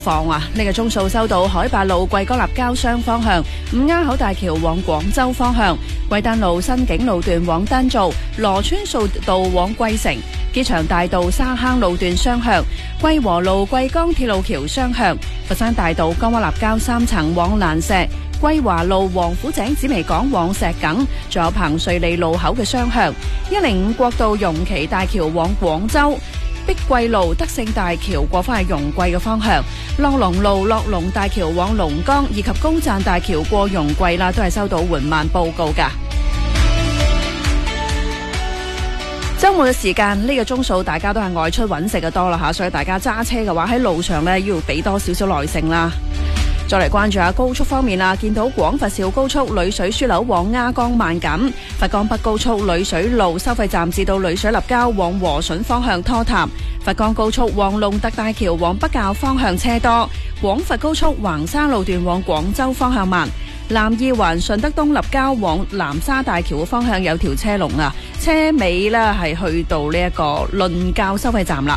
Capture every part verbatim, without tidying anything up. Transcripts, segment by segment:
放啊！呢、這個鐘數收到海八路貴江立交雙方向、五鴉口大橋往廣州方向、貴丹路新景路段往丹灶、羅村隧道往貴城、機場大道沙坑路段雙向、貴和路貴江鐵路橋雙向、佛山大道江灣立交三層往蘭石、貴華路王府井紫微港往石梗，仲有彭瑞利路口嘅雙向、一零五國道容旗大橋往廣州、碧桂路德勝大橋過返去容桂嘅方向、樂龍路樂龍大橋往龍崗以及高贊大橋過容桂啦，都係收到緩慢報告噶。周末嘅時間呢、這個鐘數，大家都係外出揾食嘅多啦吓，所以大家揸車嘅話喺路上呢，要俾多少少耐性啦。再嚟關注下高速方面啦，見到廣佛肇高速濾水樞紐往鴉江慢緊，佛岡北高速濾水路收費站至到濾水立交往和順方向拖沓，佛岡高速往龍德大橋往北滘方向車多，廣佛高速橫沙路段往廣州方向慢，南二環順德東立交往南沙大橋嘅方向有條車龍啊，車尾呢係去到呢一個倫教收費站啦。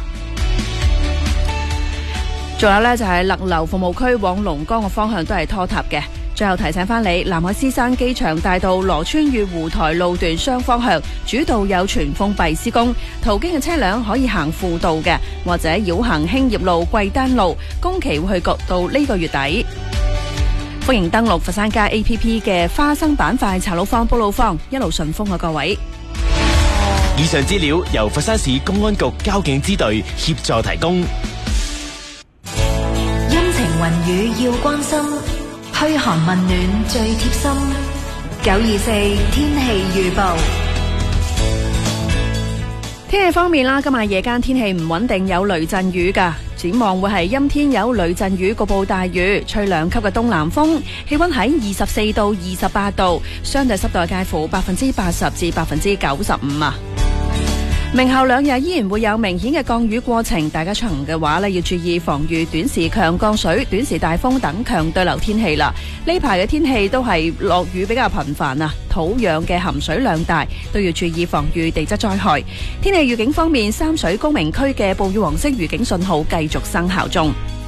仲有呢，就係勒流服務區往龍崗嘅方向都係拖沓嘅。最後提醒翻你，南海獅山機場大道羅村與湖台路段雙方向主道有全封閉施工，途經嘅車輛可以行輔道嘅，或者繞行興業路貴丹路，工期會去到呢個月底。歡迎登錄佛山街 A P P 嘅花生板塊查路坊、報路坊，一路順風啊各位。 以上資料由佛山市公安局交警支隊協助提供。 雲雨要關心，噓寒問暖最貼心。九二四天氣預報。 天氣方面啦，今日夜間天氣唔穩定，有雷陣雨噶。展望會係陰天有雷陣雨，局部大雨，吹兩級嘅東南風，氣溫喺二十四到二十八度，相對濕度介乎百分之八十至百分之九十五啊。明後兩日依然會有明顯嘅降雨過程，大家出行嘅話呢，要注意防禦短時強降水、短時大風等強對流天氣啦。呢排嘅天氣都係落雨比較頻繁啊，土壤嘅含水量大，都要注意防禦地質災害。天氣預警方面，三水高明區嘅暴雨黃色預警信號繼續生效中。